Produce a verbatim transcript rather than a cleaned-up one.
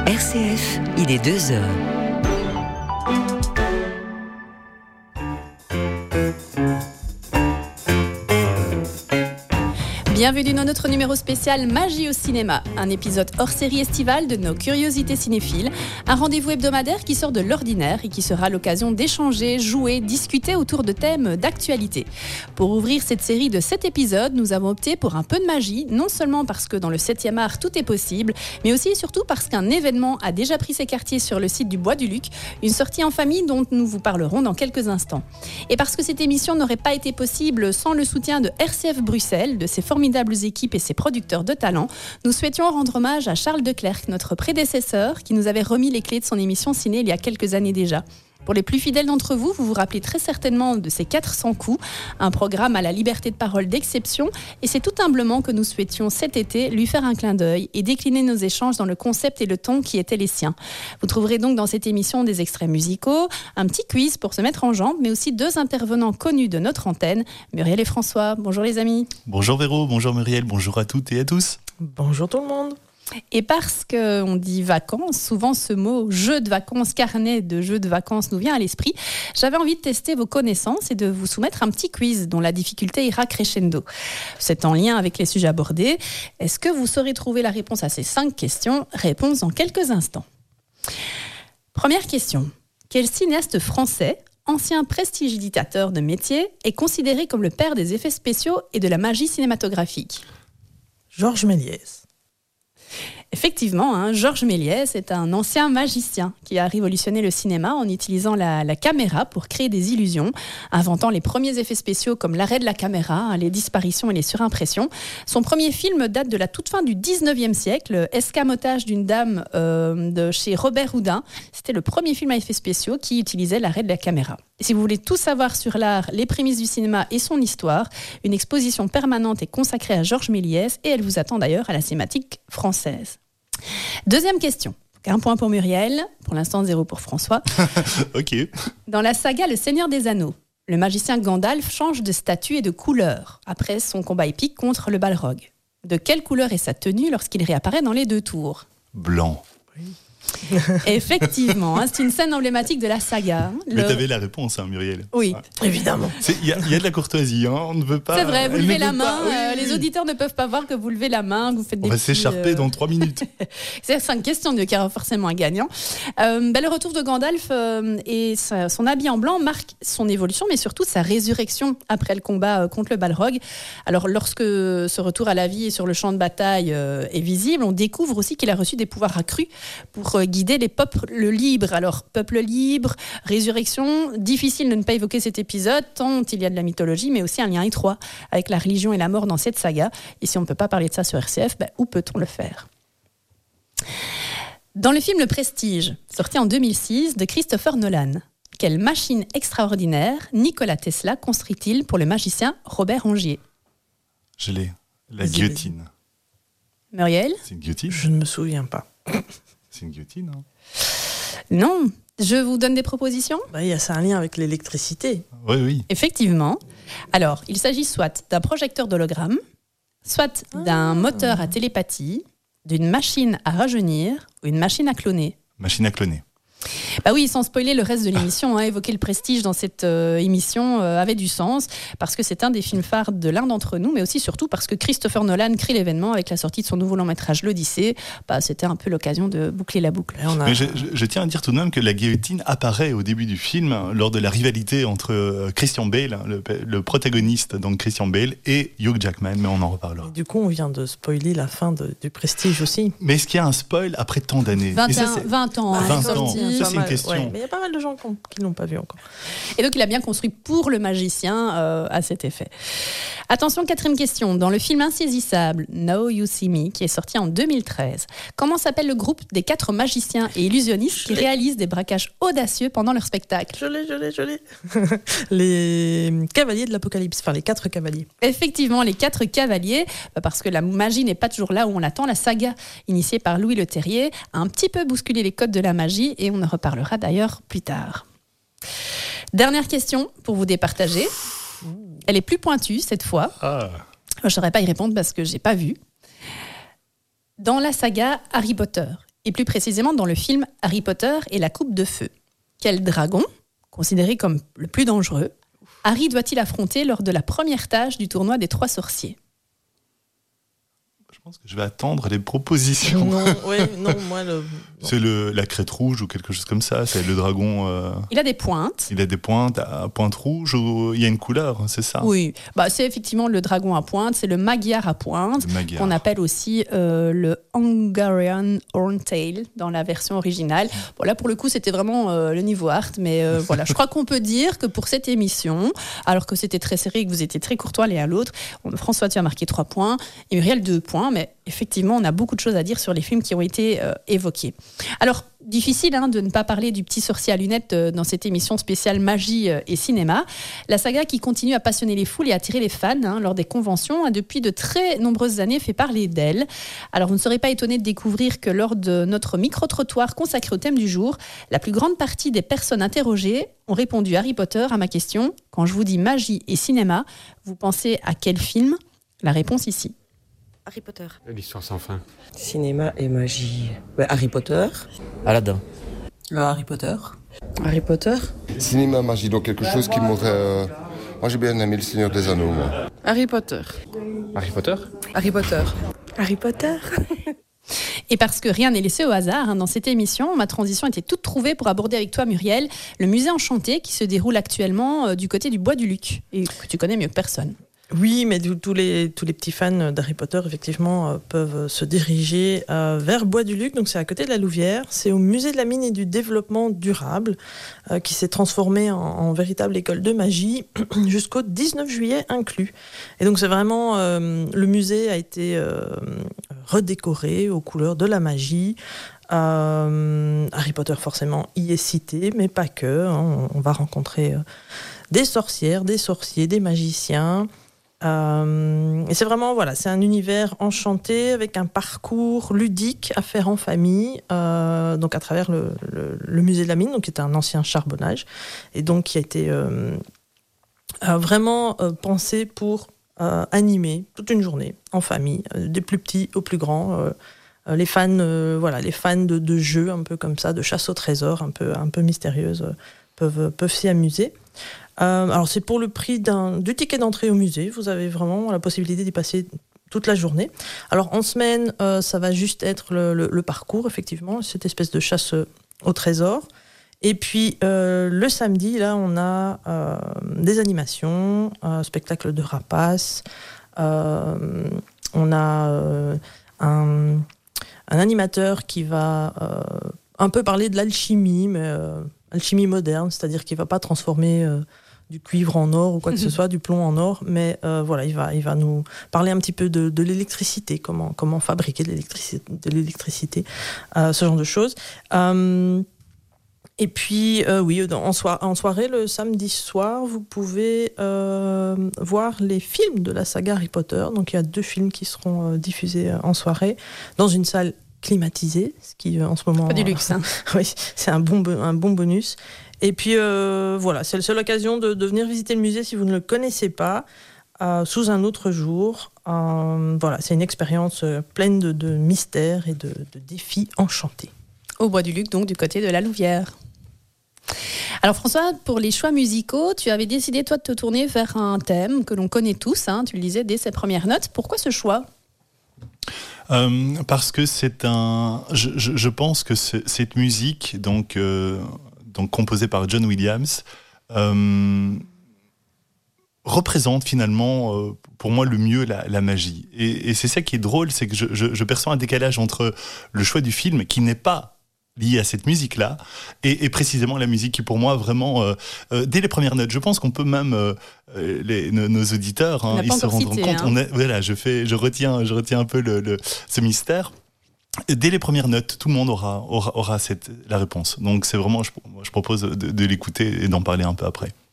R C F, il est deux heures. Bienvenue dans notre numéro spécial Magie au cinéma, un épisode hors série estivale de nos curiosités cinéphiles, un rendez-vous hebdomadaire qui sort de l'ordinaire et qui sera l'occasion d'échanger, jouer, discuter autour de thèmes d'actualité. Pour ouvrir cette série de sept épisodes, nous avons opté pour un peu de magie, non seulement parce que dans le septième art tout est possible, mais aussi et surtout parce qu'un événement a déjà pris ses quartiers sur le site du Bois du Luc, une sortie en famille dont nous vous parlerons dans quelques instants. Et parce que cette émission n'aurait pas été possible sans le soutien de R C F Bruxelles, de ses formidables équipes et ses producteurs de talent, nous souhaitions rendre hommage à Charles Declercq, notre prédécesseur, qui nous avait remis les clés de son émission ciné il y a quelques années déjà. Pour les plus fidèles d'entre vous, vous vous rappelez très certainement de ces quatre cents coups, un programme à la liberté de parole d'exception, et c'est tout humblement que nous souhaitions cet été lui faire un clin d'œil et décliner nos échanges dans le concept et le ton qui étaient les siens. Vous trouverez donc dans cette émission des extraits musicaux, un petit quiz pour se mettre en jambe, mais aussi deux intervenants connus de notre antenne, Muriel et François. Bonjour les amis. Bonjour Véro, bonjour Muriel, bonjour à toutes et à tous. Bonjour tout le monde. Et parce qu'on dit vacances, souvent ce mot jeu de vacances, carnet de jeu de vacances nous vient à l'esprit, j'avais envie de tester vos connaissances et de vous soumettre un petit quiz dont la difficulté ira crescendo. C'est en lien avec les sujets abordés. Est-ce que vous saurez trouver la réponse à ces cinq questions ? Réponse dans quelques instants. Première question. Quel cinéaste français, ancien prestidigitateur de métier, est considéré comme le père des effets spéciaux et de la magie cinématographique ? Georges Méliès. Effectivement, hein, Georges Méliès est un ancien magicien qui a révolutionné le cinéma en utilisant la, la caméra pour créer des illusions, inventant les premiers effets spéciaux comme l'arrêt de la caméra, les disparitions et les surimpressions. Son premier film date de la toute fin du dix-neuvième siècle, Escamotage d'une dame euh, de chez Robert Houdin. C'était le premier film à effets spéciaux qui utilisait l'arrêt de la caméra. Et si vous voulez tout savoir sur l'art, les prémices du cinéma et son histoire, une exposition permanente est consacrée à Georges Méliès et elle vous attend d'ailleurs à la Cinémathèque française. Deuxième question. Un point pour Muriel, pour l'instant zéro pour François. Ok. Dans la saga Le Seigneur des Anneaux, le magicien Gandalf change de statut et de couleur après son combat épique contre le Balrog. De quelle couleur est sa tenue lorsqu'il réapparaît dans les deux tours ? Blanc. Oui. Effectivement, hein, c'est une scène emblématique de la saga. Mais Le... t'avais la réponse, hein, Muriel. Oui, Ouais. Évidemment. Il y, y a de la courtoisie, hein, on ne veut pas... c'est vrai, vous elle levez ne la veut main, pas, oui, euh, oui, les oui. auditeurs ne peuvent pas voir que vous levez la main, que vous faites des On va petits, s'écharper euh, dans trois minutes. C'est cinq questions, donc il y aura forcément un gagnant. Euh, ben, le retour de Gandalf euh, et sa, son habit en blanc marque son évolution, mais surtout sa résurrection après le combat euh, contre le Balrog. Alors, lorsque ce retour à la vie et sur le champ de bataille euh, est visible, on découvre aussi qu'il a reçu des pouvoirs accrus pour euh, guider les peuples libres. Alors, peuple libre, résurrection, difficile de ne pas évoquer cet épisode, tant il y a de la mythologie, mais aussi un lien étroit avec la religion et la mort dans cette saga. Et si on ne peut pas parler de ça sur R C F, ben, où peut-on le faire ? Dans le film Le Prestige, sorti en deux mille six de Christopher Nolan, quelle machine extraordinaire Nikola Tesla construit-il pour le magicien Robert Angier ? Je l'ai. La Vas-y, guillotine. Muriel ? C'est une guillotine Je ne me souviens pas. C'est une guillotine, hein. Non. Je vous donne des propositions ? Bah, y a, c'est un lien avec l'électricité. Oui, oui. Effectivement. Alors, il s'agit soit d'un projecteur d'hologramme, soit d'un Ah. moteur à télépathie, d'une machine à rajeunir ou une machine à cloner. Machine à cloner. Bah oui, sans spoiler le reste de l'émission, hein, évoquer le prestige dans cette euh, émission euh, avait du sens, parce que c'est un des films phares de l'un d'entre nous, mais aussi surtout parce que Christopher Nolan crée l'événement avec la sortie de son nouveau long métrage L'Odyssée. Bah, c'était un peu l'occasion de boucler la boucle. Et on a... Mais je, je- je tiens à dire tout de même que la guillotine apparaît au début du film lors de la rivalité entre euh, Christian Bale, le, le protagoniste, donc Christian Bale, et Hugh Jackman, mais on en reparlera. Et du coup, on vient de spoiler la fin de- du Prestige aussi. Mais est-ce qu'il y a un spoil après tant d'années ? vingt, Et ça, c'est- vingt ans. hein, vingt sorti. ans. Ça, Pas c'est une mal, question. ouais, mais il y a pas mal de gens qui ont- qui ne l'ont pas vu encore. Et donc, il a bien construit pour le magicien euh, à cet effet. Attention, quatrième question. Dans le film Insaisissable, Now You See Me, qui est sorti en deux mille treize, comment s'appelle le groupe des quatre magiciens et illusionnistes qui réalisent des braquages audacieux pendant leur spectacle ? Je l'ai, je l'ai, je l'ai. Les cavaliers de l'Apocalypse, enfin les quatre cavaliers. Effectivement, les quatre cavaliers, parce que la magie n'est pas toujours là où on l'attend. La saga initiée par Louis Leterrier a un petit peu bousculé les codes de la magie et on en reparlera d'ailleurs plus tard. Dernière question pour vous départager. Elle est plus pointue cette fois. Ah. Je ne saurais pas y répondre parce que je n'ai pas vu. Dans la saga Harry Potter, et plus précisément dans le film Harry Potter et la coupe de feu. Quel dragon, considéré comme le plus dangereux, Harry doit-il affronter lors de la première tâche du tournoi des trois sorciers ? Je pense que je vais attendre les propositions. Non, oui, non, moi le. C'est le, la crête rouge ou quelque chose comme ça. C'est le dragon. Euh... Il a des pointes. Il a des pointes à pointe rouge. Ou... Il y a une couleur, c'est ça ? Oui, bah, c'est effectivement le dragon à pointe. C'est le Magyar à pointe, Magyar. Qu'on appelle aussi euh, le Hungarian Horntail dans la version originale. Bon, là, pour le coup, c'était vraiment euh, le niveau art. Mais euh, voilà, je crois qu'on peut dire que pour cette émission, alors que c'était très serré et que vous étiez très courtois l'un à l'autre, on, François, tu as marqué trois points et Muriel deux points. Mais effectivement, on a beaucoup de choses à dire sur les films qui ont été euh, évoqués. Alors, difficile hein, de ne pas parler du petit sorcier à lunettes euh, dans cette émission spéciale magie euh, et cinéma. La saga qui continue à passionner les foules et attirer les fans hein, lors des conventions a depuis de très nombreuses années fait parler d'elle. Alors, vous ne serez pas étonnés de découvrir que lors de notre micro-trottoir consacré au thème du jour, la plus grande partie des personnes interrogées ont répondu Harry Potter à ma question. Quand je vous dis magie et cinéma, vous pensez à quel film ? La réponse ici. Harry Potter. L'histoire sans fin. Cinéma et magie. Bah, Harry Potter. Aladdin. Euh, Harry Potter. Harry Potter. Cinéma, magie, donc quelque chose qui m'aurait... Euh... Moi j'ai bien aimé Le Seigneur des Anneaux, moi. Harry Potter. Harry Potter. Harry Potter. Harry Potter. Et parce que rien n'est laissé au hasard, hein, dans cette émission, ma transition était toute trouvée pour aborder avec toi, Muriel, le musée enchanté qui se déroule actuellement euh, du côté du Bois du Luc, et que tu connais mieux que personne. Oui, mais tous les, tous les petits fans d'Harry Potter, effectivement, euh, peuvent se diriger euh, vers Bois-du-Luc. Donc, c'est à côté de la Louvière. C'est au musée de la mine et du développement durable euh, qui s'est transformé en, en véritable école de magie jusqu'au dix-neuf juillet inclus. Et donc, c'est vraiment... Euh, le musée a été euh, redécoré aux couleurs de la magie. Euh, Harry Potter, forcément, y est cité, mais pas que. Hein. On, on va rencontrer euh, des sorcières, des sorciers, des magiciens... Euh, et c'est vraiment, voilà, c'est un univers enchanté avec un parcours ludique à faire en famille, euh, donc à travers le, le, le musée de la mine, donc qui est un ancien charbonnage, et donc qui a été euh, euh, vraiment euh, pensé pour euh, animer toute une journée en famille, euh, des plus petits aux plus grands. Euh, euh, les fans, euh, voilà, les fans de, de jeux un peu comme ça, de chasse au trésor, un peu, un peu mystérieuses, euh, peuvent, peuvent s'y amuser. Euh, alors c'est pour le prix d'un, du ticket d'entrée au musée, vous avez vraiment la possibilité d'y passer toute la journée. Alors en semaine, euh, ça va juste être le, le, le parcours, effectivement, cette espèce de chasse au trésor. Et puis euh, le samedi, là, on a euh, des animations, un spectacle de rapaces, euh, on a euh, un, un animateur qui va euh, un peu parler de l'alchimie, mais euh, alchimie moderne, c'est-à-dire qu'il ne va pas transformer euh, du cuivre en or ou quoi que ce soit, du plomb en or, mais euh, voilà, il va, il va nous parler un petit peu de, de l'électricité, comment, comment fabriquer de l'électricité, de l'électricité euh, ce genre de choses. Euh, et puis, euh, oui, en, so- en soirée, le samedi soir, vous pouvez euh, voir les films de la saga Harry Potter. Donc, il y a deux films qui seront euh, diffusés euh, en soirée dans une salle climatisée, ce qui euh, en ce moment... Pas du luxe, hein. Oui, c'est un bon, un bon bonus. Et puis euh, voilà, c'est la seule occasion de, de venir visiter le musée si vous ne le connaissez pas, euh, sous un autre jour. Euh, voilà, c'est une expérience euh, pleine de, de mystères et de, de défis enchantés. Au Bois du Luc, donc du côté de la Louvière. Alors François, pour les choix musicaux, tu avais décidé toi de te tourner vers un thème que l'on connaît tous, hein, tu le disais dès ses premières notes. Pourquoi ce choix ? Euh, parce que c'est un. Je, je, je pense que c'est, cette musique, donc, euh, donc composée par John Williams, euh, représente finalement, euh, pour moi, le mieux la, la magie. Et, et c'est ça qui est drôle, c'est que je, je, je perçois un décalage entre le choix du film, qui n'est pas lié à cette musique-là, et, et précisément la musique qui, pour moi, vraiment, euh, euh, dès les premières notes, je pense qu'on peut même, euh, les, nos, nos auditeurs, hein, ils se rendront cité, compte, hein. on est, voilà, je, fais, je, retiens, je retiens un peu le, le, ce mystère. Dès les premières notes, tout le monde aura, aura, aura cette, la réponse. Donc c'est vraiment, je, je propose de, de l'écouter et d'en parler un peu après.